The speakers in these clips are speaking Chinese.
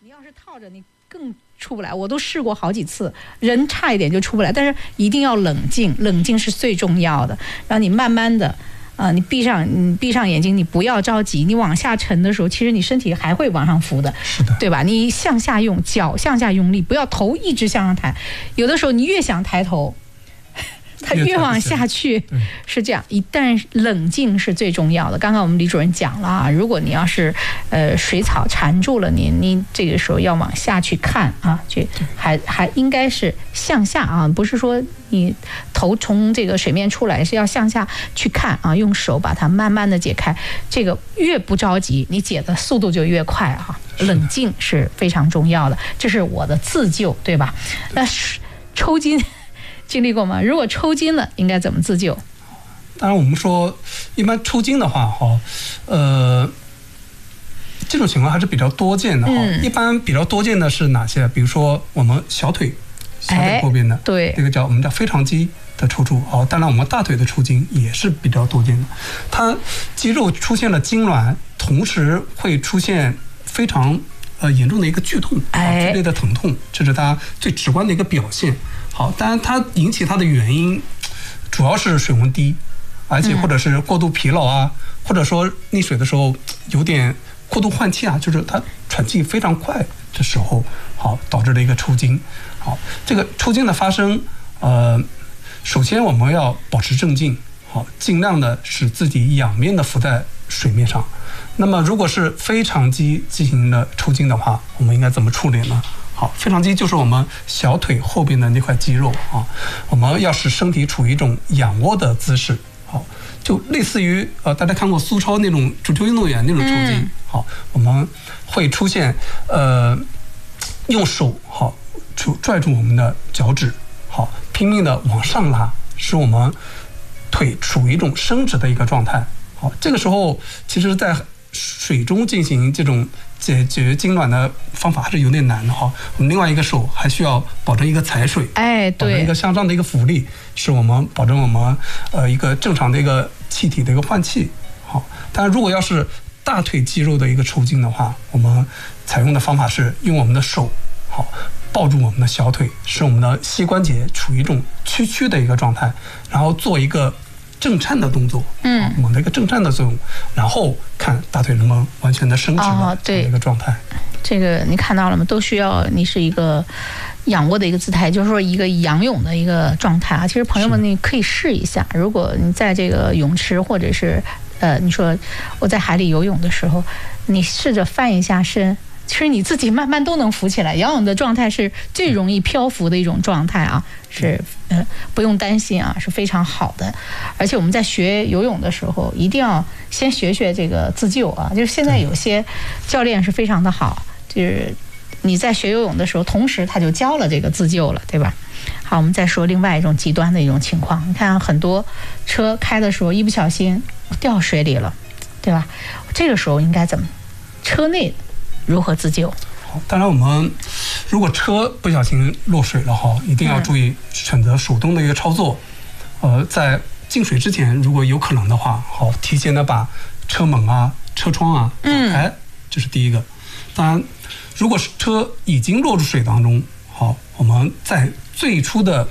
你要是套着，你更出不来。我都试过好几次，人差一点就出不来，但是一定要冷静，冷静是最重要的。让你慢慢的，你闭上眼睛，你不要着急。你往下沉的时候，其实你身体还会往上浮的， 是的， 对吧？你向下用，脚向下用力，不要头一直向上抬。有的时候你越想抬头，它越往下去，是这样。一旦冷静是最重要的。刚刚我们李主任讲了啊，如果你要是水草缠住了你这个时候要往下去看啊，这还应该是向下啊，不是说你头从这个水面出来，是要向下去看啊，用手把它慢慢的解开。这个越不着急，你解的速度就越快啊。冷静是非常重要的，这是我的自救，对吧？那抽筋经历过吗？如果抽筋了，应该怎么自救？ 当然，我们说一般抽筋的话，这种情况还是比较多见的哈。一般比较多见的是哪些？比如说我们小腿后边的， 对， 这个我们叫腓肠肌的抽搐。当然我们大腿的抽筋也是比较多见的。它肌肉出现了痉挛，同时会出现非常严重的一个剧痛，剧烈的疼痛，这是它最直观的一个表现。当然它引起它的原因主要是水温低，而且或者是过度疲劳啊，或者说溺水的时候有点过度换气啊，就是它喘气非常快的时候，导致的一个抽筋。这个抽筋的发生，首先我们要保持镇静，尽量的使自己仰面的浮在水面上。那么如果是腓肠肌进行的抽筋的话，我们应该怎么处理呢？腓肠肌就是我们小腿后边的那块肌肉啊，我们要使身体处于一种仰卧的姿势，就类似于大家看过苏超那种足球运动员那种抽筋，我们会出现用手拽住我们的脚趾，拼命的往上拉，使我们腿处于一种伸直的一个状态。这个时候其实在水中进行这种解决痉挛的方法还是有点难的哈。我们另外一个手还需要保证一个踩水， 对， 保证一个向上的一个浮力，是我们保证我们一个正常的一个气体的一个换气。但如果要是大腿肌肉的一个抽筋的话，我们采用的方法是用我们的手抱住我们的小腿，使我们的膝关节处于一种屈曲的一个状态，然后做一个震颤的动作，我们的一个震颤的作用，然后看大腿能不能完全的伸直的这样一个状态。 这个你看到了吗？都需要你是一个仰卧的一个姿态，就是说一个仰泳的一个状态啊。其实朋友们你可以试一下，如果你在这个泳池或者是你说我在海里游泳的时候，你试着翻一下身。其实你自己慢慢都能浮起来，仰泳的状态是最容易漂浮的一种状态啊，是不用担心啊，是非常好的。而且我们在学游泳的时候，一定要先学这个自救啊。就是现在有些教练是非常的好，就是你在学游泳的时候，同时他就教了这个自救了，对吧？好，我们再说另外一种极端的一种情况，你看很多车开的时候一不小心掉水里了，对吧？这个时候应该怎么？车内如何自救？ 当然我们如果车不小心落水了一定要注意选择手动的一个操作。在进水之前，如果有可能的话，提前的把车门啊、车窗啊打开，这是第一个。当然，如果是车已经落入水当中，我们在最初的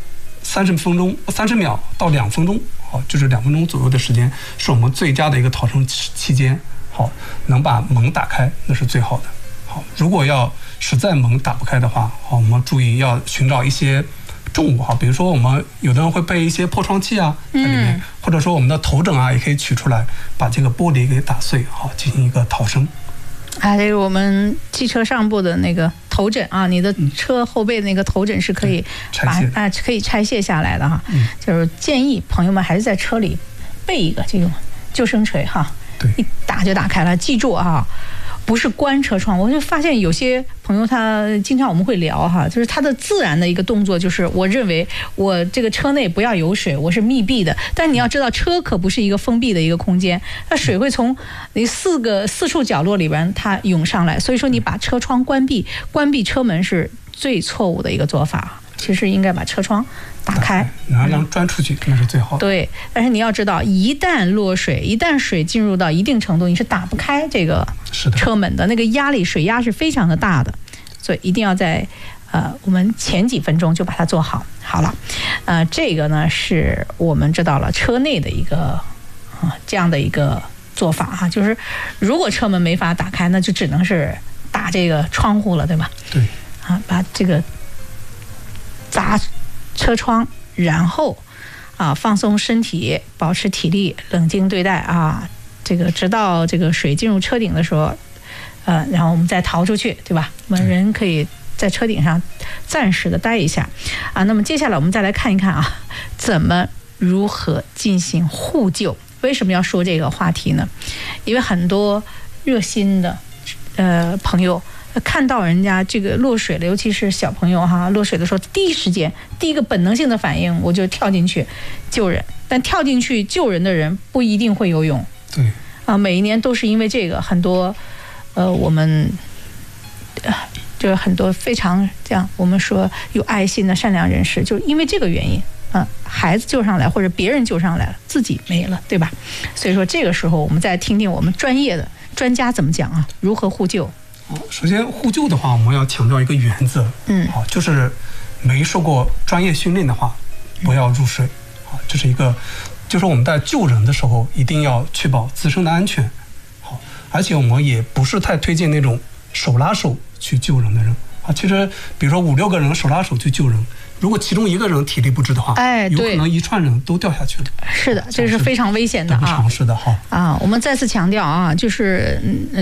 30秒到2分钟，就是2分钟左右的时间，是我们最佳的一个逃生期间。能把门打开，那是最好的。如果要实在门打不开的话，我们注意要寻找一些重物比如说我们有的人会备一些破窗器啊在里面，或者说我们的头枕啊也可以取出来，把这个玻璃给打碎，进行一个逃生。 这是我们汽车上部的那个头枕啊，你的车后背那个头枕是可以可以拆卸下来的哈。就是建议朋友们还是在车里备一个这种救生锤一打就打开了。记住不是关车窗。我就发现有些朋友他经常我们会聊就是他的自然的一个动作，就是我认为我这个车内不要有水，我是密闭的。但你要知道，车可不是一个封闭的一个空间，那水会从你四处角落里边它涌上来。所以说你把车窗关闭车门是最错误的一个做法。其实应该把车窗打开， 然后让钻出去，那是最好的。 对，但是你要知道，一旦落水，一旦水进入到一定程度，你是打不开这个车门的，那个压力水压是非常的大的。 所以一定要在我们前几分钟就把它做好。好了，这个呢是我们知道了车内的一个这样的一个做法哈，就是如果车门没法打开，那就只能是打这个窗户了，对吧？ 对。 把这个砸车窗，然后放松身体，保持体力，冷静对待这个直到这个水进入车顶的时候，然后我们再逃出去，对吧？我们人可以在车顶上暂时的待一下那么接下来我们再来看一看如何进行互救。为什么要说这个话题呢？因为很多热心的朋友看到人家这个落水了，尤其是小朋友落水的时候，第一时间第一个本能性的反应我就跳进去救人，但跳进去救人的人不一定会游泳。 对每一年都是因为这个，很多我们就是很多非常这样我们说有爱心的善良人士，就是因为这个原因孩子救上来或者别人救上来了，自己没了，对吧？所以说这个时候我们再听听我们专业的专家怎么讲如何互救。 首先互救的话，我们要强调一个原则，就是没受过专业训练的话，不要入水这是一个，就是我们在救人的时候一定要确保自身的安全。而且我们也不是太推荐那种手拉手去救人的人其实比如说5、6个人手拉手去救人，如果其中一个人体力不支的话，有可能一串人都掉下去了。 是的，这是非常危险的不尝试的我们再次强调就是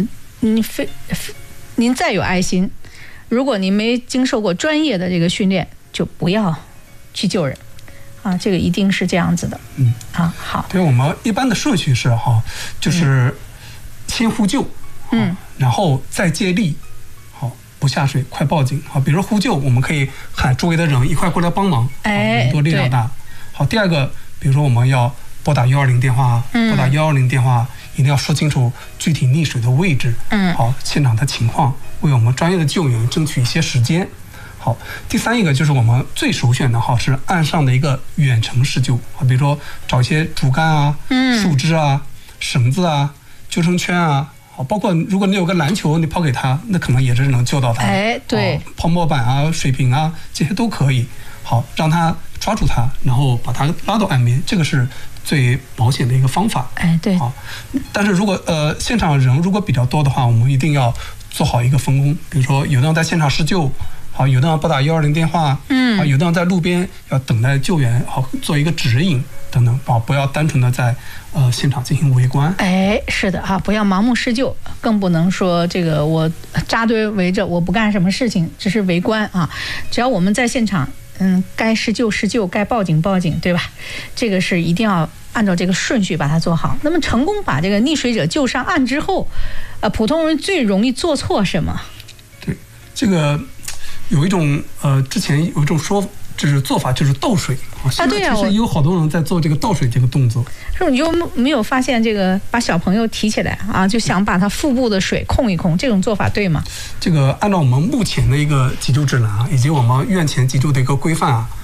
您再有爱心，如果您没经受过专业的这个训练，就不要去救人这个一定是这样子的。好。 对，我们一般的顺序是就是先呼救，然后再接力，不下水快报警。比如说呼救，我们可以喊周围的人一块过来帮忙，人多力量大。第二个，比如说我们要拨打120电话，拨打120电话一定要说清楚具体溺水的位置，现场的情况，为我们专业的救援争取一些时间。第三一个就是我们最首选的是岸上的一个远程施救比如说找一些竹竿树枝绳子救生圈包括如果你有个篮球你抛给他，那可能也是能救到他。 对， 泡沫板水瓶这些都可以。让他抓住他，然后把他拉到岸边，这个是最保险的一个方法。 对。 但是如果现场人如果比较多的话，我们一定要做好一个分工，比如说有的人在现场施救，有的人拨打120电话，有的人在路边要等待救援，做一个指引等等，不要单纯的在现场进行围观。 是的不要盲目施救，更不能说这个我扎堆围着我不干什么事情，只是围观只要我们在现场，该施救施救，该报警报警，对吧？这个是一定要按照这个顺序把它做好。那么成功把这个溺水者救上岸之后，普通人最容易做错什么？ 对，这个有一种之前有一种就是做法就是倒水现在其实有好多人在做这个倒水这个动作。 是你就没有发现这个把小朋友提起来就想把他腹部的水控一控，这种做法对吗？ 这个按照我们目前的一个急救指南以及我们院前急救的一个规范